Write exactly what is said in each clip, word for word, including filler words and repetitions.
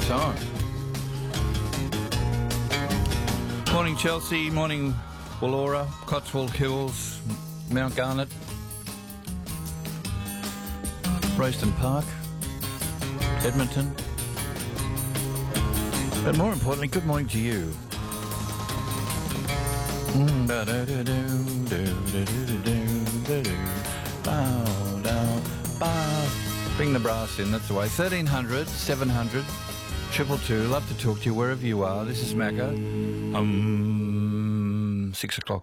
time. Morning Chelsea, morning Wallora, Cotswold Hills, Mount Garnet, Royston Park, Edmonton. But more importantly, good morning to you. Bring the brass in, that's the way. thirteen hundred, seven hundred, triple two. Love to talk to you wherever you are. This is Macca. Um, six o'clock.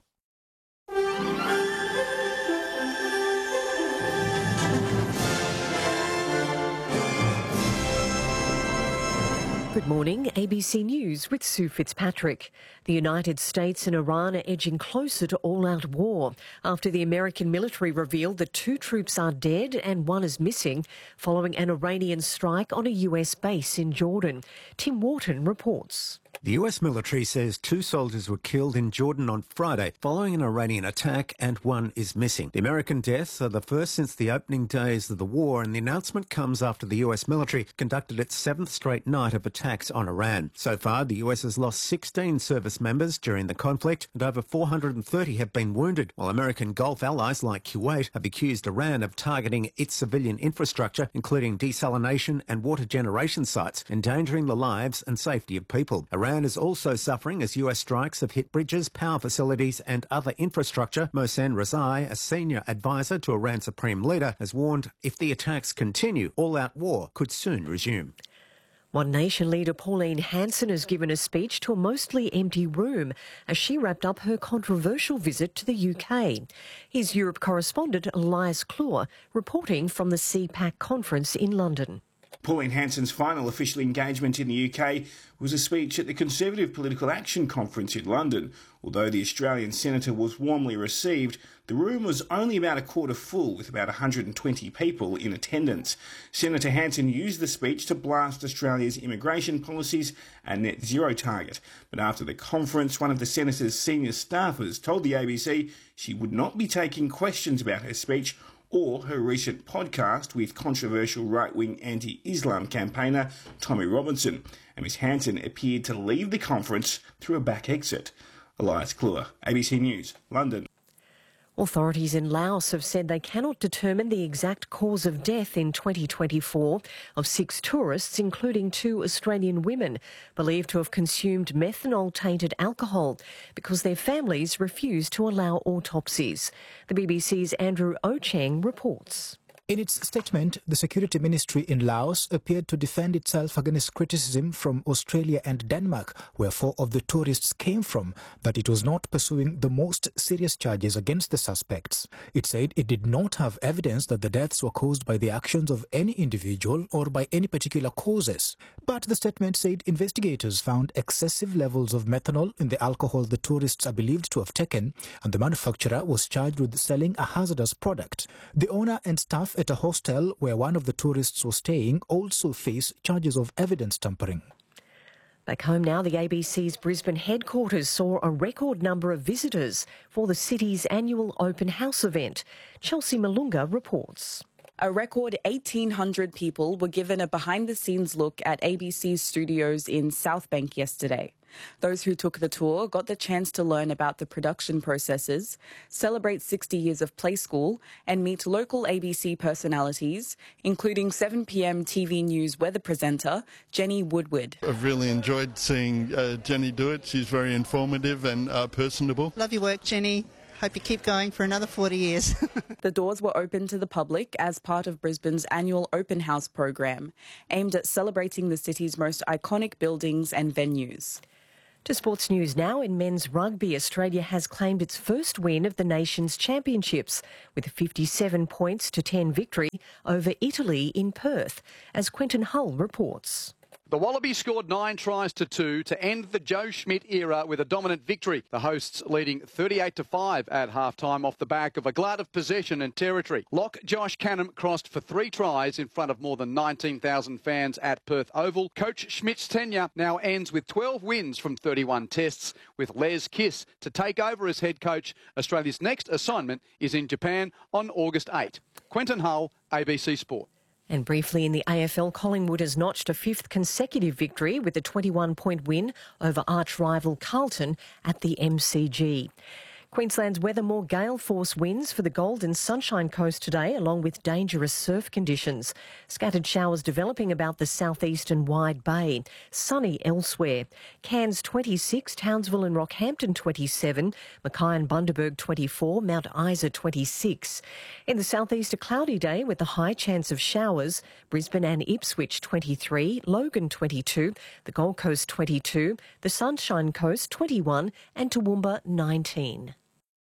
Good morning, A B C News with Sue Fitzpatrick. The United States and Iran are edging closer to all-out war after the American military revealed that two troops are dead and one is missing following an Iranian strike on a U S base in Jordan. Tim Wharton reports. The U S military says two soldiers were killed in Jordan on Friday following an Iranian attack and one is missing. The American deaths are the first since the opening days of the war, and the announcement comes after the U S military conducted its seventh straight night of attacks on Iran. So far, the U S has lost sixteen service members during the conflict and over four hundred thirty have been wounded, while American Gulf allies like Kuwait have accused Iran of targeting its civilian infrastructure, including desalination and water generation sites, endangering the lives and safety of people. Iran is also suffering as U S strikes have hit bridges, power facilities and other infrastructure. Mohsen Rezai, a senior advisor to Iran's supreme leader, has warned if the attacks continue, all-out war could soon resume. One Nation leader Pauline Hanson has given a speech to a mostly empty room as she wrapped up her controversial visit to the U K. Here's Europe correspondent Elias Clure reporting from the C PAC conference in London. Pauline Hanson's final official engagement in the U K was a speech at the Conservative Political Action Conference in London. Although the Australian senator was warmly received, the room was only about a quarter full, with about one hundred twenty people in attendance. Senator Hanson used the speech to blast Australia's immigration policies and net zero target. But after the conference, one of the senator's senior staffers told the A B C she would not be taking questions about her speech or her recent podcast with controversial right-wing anti-Islam campaigner Tommy Robinson. And Miz Hanson appeared to leave the conference through a back exit. Elias Clure, A B C News, London. Authorities in Laos have said they cannot determine the exact cause of death in twenty twenty-four of six tourists, including two Australian women, believed to have consumed methanol-tainted alcohol because their families refused to allow autopsies. The B B C's Andrew Ocheng reports. In its statement, the Security Ministry in Laos appeared to defend itself against criticism from Australia and Denmark, where four of the tourists came from, that it was not pursuing the most serious charges against the suspects. It said it did not have evidence that the deaths were caused by the actions of any individual or by any particular causes. But the statement said investigators found excessive levels of methanol in the alcohol the tourists are believed to have taken, and the manufacturer was charged with selling a hazardous product. The owner and staff at a hostel where one of the tourists was staying also face charges of evidence tampering. Back home now, the A B C's Brisbane headquarters saw a record number of visitors for the city's annual open house event. Chelsea Malunga reports. A record eighteen hundred people were given a behind-the-scenes look at A B C's studios in Southbank yesterday. Those who took the tour got the chance to learn about the production processes, celebrate sixty years of Play School, and meet local A B C personalities, including seven p m T V News weather presenter Jenny Woodward. I've really enjoyed seeing uh, Jenny do it. She's very informative and uh, personable. Love your work, Jenny. Hope you keep going for another forty years. The doors were open to the public as part of Brisbane's annual Open House program, aimed at celebrating the city's most iconic buildings and venues. To sports news now. In men's rugby, Australia has claimed its first win of the nation's championships with a fifty-seven points to ten victory over Italy in Perth, as Quentin Hull reports. The Wallabies scored nine tries to two to end the Joe Schmidt era with a dominant victory. The hosts leading thirty-eight to five at half-time off the back of a glut of possession and territory. Lock Josh Canham crossed for three tries in front of more than nineteen thousand fans at Perth Oval. Coach Schmidt's tenure now ends with twelve wins from thirty-one tests, with Les Kiss to take over as head coach. Australia's next assignment is in Japan on August eighth. Quentin Hull, A B C Sport. And briefly in the A F L, Collingwood has notched a fifth consecutive victory with a twenty-one point win over arch-rival Carlton at the M C G. Queensland's weather, more gale force winds for the Gold and Sunshine Coast today, along with dangerous surf conditions. Scattered showers developing about the southeast and Wide Bay. Sunny elsewhere. Cairns twenty-six, Townsville and Rockhampton twenty-seven, Mackay and Bundaberg twenty-four, Mount Isa twenty-six. In the southeast, a cloudy day with a high chance of showers. Brisbane and Ipswich twenty-three, Logan twenty-two, the Gold Coast twenty-two, the Sunshine Coast twenty-one and Toowoomba nineteen.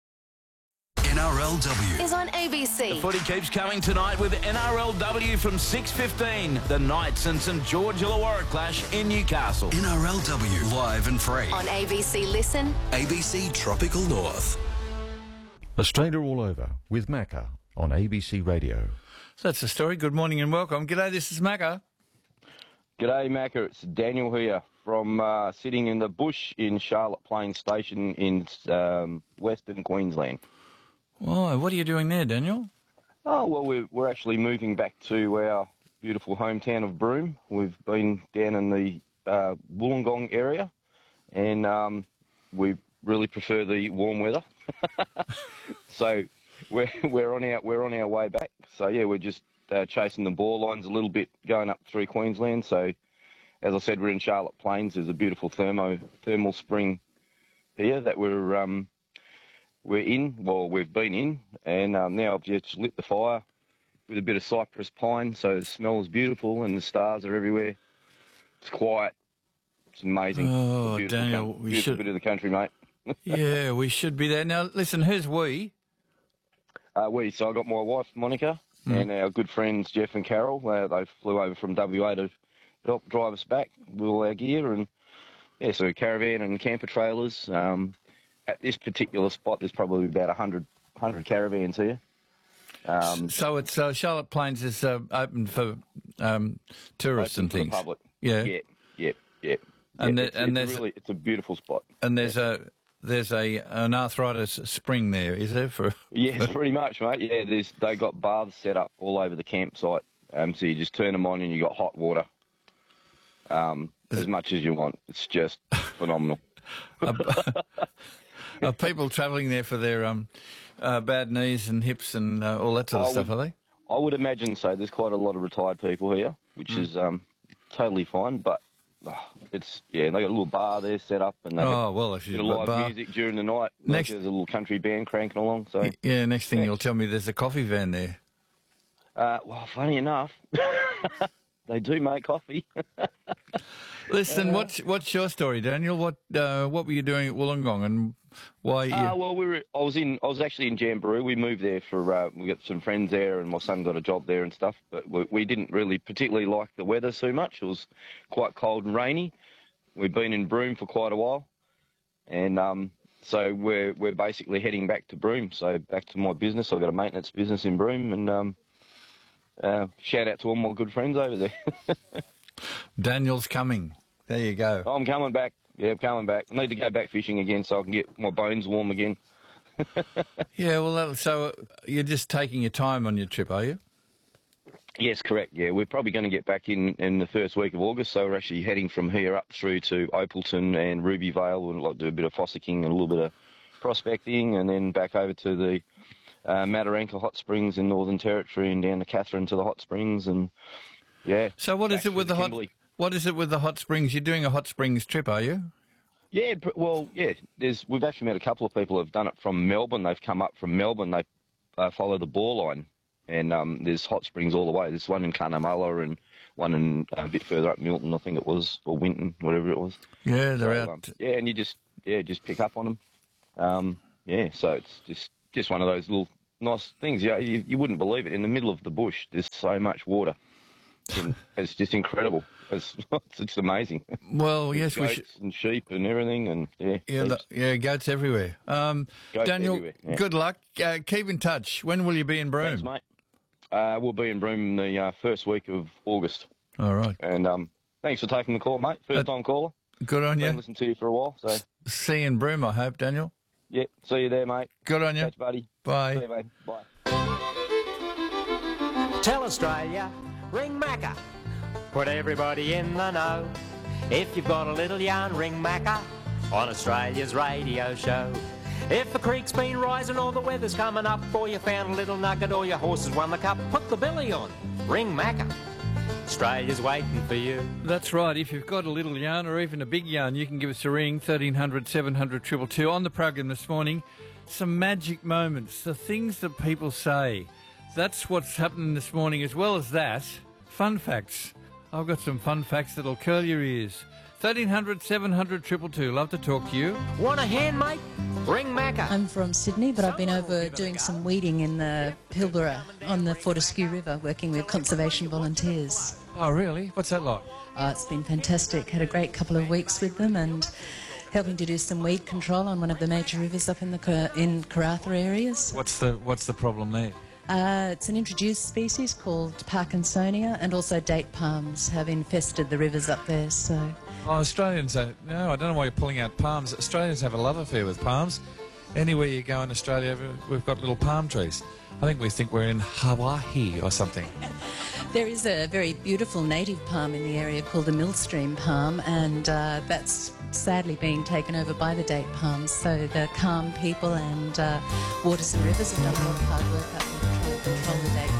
N R L W is on A B C. The footy keeps coming tonight with N R L W from six fifteen. The Knights and St George Illawarra clash in Newcastle. N R L W, live and free. On A B C Listen. A B C Tropical North. Australia all over with Macca on A B C Radio. So that's the story. Good morning and welcome. G'day, this is Macca. G'day, Macca. It's Daniel here from uh, sitting in the bush in Charlotte Plains Station in um, Western Queensland. Oh, what are you doing there, Daniel? Oh, well, we're, we're actually moving back to our beautiful hometown of Broome. We've been down in the uh, Wollongong area, and um, we really prefer the warm weather. So we're we're on our we're on our way back. So yeah, we're just uh, chasing the bore lines a little bit, going up through Queensland. So as I said, we're in Charlotte Plains. There's a beautiful thermo thermal spring here that we're um, we're in. Well, we've been in, and um, now I've just lit the fire with a bit of cypress pine, so the smell is beautiful, and the stars are everywhere. It's quiet. It's amazing. Oh, it's Daniel, country, we beautiful should bit of the country, mate. Yeah, we should be there. Now, listen, who's we? Uh, we. So I got my wife, Monica, mm. and our good friends, Jeff and Carol. Uh, they flew over from W A to help drive us back with all our gear. And, yeah, so caravan and camper trailers. Um, at this particular spot, there's probably about one hundred, one hundred caravans here. Um, so it's uh, Charlotte Plains is uh, open for um, tourists open and things. For the public. Yeah, yeah, yeah, yeah. And, yeah, there, it's, and it's there's really it's a beautiful spot. And there's yeah. a there's a an arthritis spring there, is there? For yes, pretty much, mate. Yeah, there's they got baths set up all over the campsite. Um, so you just turn them on and you got hot water. Um, as much as you want. It's just phenomenal. are, are people travelling there for their um uh, bad knees and hips and uh, all that sort of I stuff? would, Are they? I would imagine so. There's quite a lot of retired people here, which mm. is um totally fine, but. Oh, it's yeah, they got a little bar there set up, and they oh well, if you live bar. music during the night. Next, like there's a little country band cranking along. So yeah, next thing next. you'll tell me there's a coffee van there. Uh, well, funny enough, they do make coffee. Listen, uh, what's what's your story, Daniel? What uh, what were you doing at Wollongong, and why? You... Uh, well, we were. I was in. I was actually in Jamboree. We moved there for. Uh, we got some friends there, and my son got a job there and stuff. But we, we didn't really particularly like the weather so much. It was quite cold and rainy. We've been in Broome for quite a while, and um, so we're we're basically heading back to Broome. So back to my business. I've got a maintenance business in Broome, and um, uh, shout out to all my good friends over there. Daniel's coming. There you go. I'm coming back. Yeah, I'm coming back. I need to go back fishing again so I can get my bones warm again. Yeah, well, so you're just taking your time on your trip, are you? Yes, correct. Yeah, we're probably going to get back in, in the first week of August, so we're actually heading from here up through to Opalton and Ruby Vale. We'll like, do a bit of fossicking and a little bit of prospecting, and then back over to the uh, Mataranka Hot Springs in Northern Territory and down to Katherine to the Hot Springs, and yeah. So what is it with the hot? What is it with the hot springs? You're doing a hot springs trip, are you? Yeah, well, yeah. There's we've actually met a couple of people who've done it from Melbourne. They've come up from Melbourne. They uh, follow the bore line, and um, there's hot springs all the way. There's one in Cunnamulla and one in uh, a bit further up Milton, I think it was, or Winton, whatever it was. Yeah, they're so, out. Um, yeah, and you just yeah just pick up on them. Um, yeah, so it's just just one of those little nice things. Yeah, you, you wouldn't believe it. In the middle of the bush, there's so much water. It's just incredible. It's, it's amazing. Well, yes, goats we should. And sheep and everything, and yeah, yeah, the, yeah, goats everywhere. Um, goats Daniel, everywhere, yeah. good luck. Uh, keep in touch. When will you be in Broome? Thanks, mate. Uh, we'll be in Broome the uh, first week of August. All right. And um, thanks for taking the call, mate. First uh, time caller. Good on you. Been listening to you for a while. So see you in Broome, I hope, Daniel. Yeah, see you there, mate. Good on you. Catch, buddy. Bye. See you, mate. Bye. Tell Australia ring Macca. Put everybody in the know. If you've got a little yarn, ring Macca on Australia's radio show. If the creek's been rising or the weather's coming up, or you found a little nugget or your horse has won the cup, put the billy on, ring Macca. Australia's waiting for you. That's right. If you've got a little yarn or even a big yarn, you can give us a ring, thirteen hundred, seven hundred, two two two. On the program this morning, some magic moments, the things that people say. That's what's happening this morning. As well as that, fun facts. I've got some fun facts that'll curl your ears. thirteen hundred, seven hundred, two two two. Love to talk to you. Want a hand, mate? Ring Macca. I'm from Sydney, but I've been over doing some weeding in the Pilbara on the Fortescue River, working with conservation volunteers. Oh, really? What's that like? Oh, it's been fantastic. Had a great couple of weeks with them and helping to do some weed control on one of the major rivers up in the in Karratha areas. What's the What's the problem there? Uh, it's an introduced species called Parkinsonia, and also date palms have infested the rivers up there, so... Oh, Australians, are, no, I don't know why you're pulling out palms. Australians have a love affair with palms. Anywhere you go in Australia, we've got little palm trees. I think we think we're in Hawaii or something. There is a very beautiful native palm in the area called the millstream palm, and uh, that's sadly being taken over by the date palms. So the calm people and uh, waters and rivers have done a lot of hard work up there to try and control the date